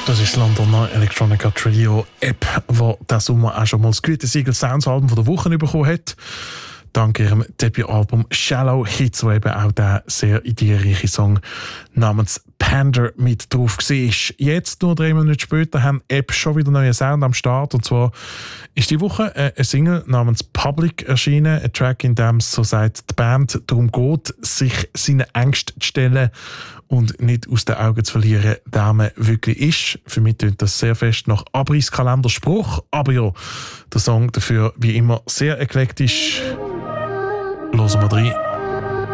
Das ist das Londoner Electronica Trio App, das diesen Sommer auch schon mal das Gütesiegel Sounds Album von der Woche bekommen hat. Dank ihrem Debütalbum Shallow Hits, wo eben auch der sehr ideenreiche Song namens Pander mit drauf war. Jetzt, nur 3 Monate später, haben App schon wieder neue Sound am Start. Und zwar ist die Woche eine Single namens Public erschienen. Ein Track, in dem es, so sagt die Band, darum geht, sich seinen Ängsten zu stellen und nicht aus den Augen zu verlieren, wer man wirklich ist. Für mich klingt das sehr fest nach Abrisskalender-Spruch. Aber ja, der Song dafür wie immer sehr eklektisch. Hören wir rein.